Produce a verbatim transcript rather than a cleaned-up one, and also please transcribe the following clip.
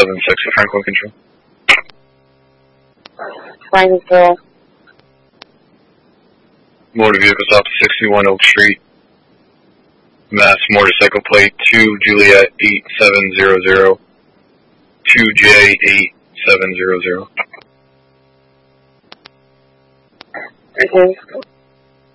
seven six for Franklin Control. Fine, Control. Motor vehicle stop to sixty-one Oak Street. Mass motorcycle plate two Juliet eight seven zero zero. two J eight seven zero zero. Okay.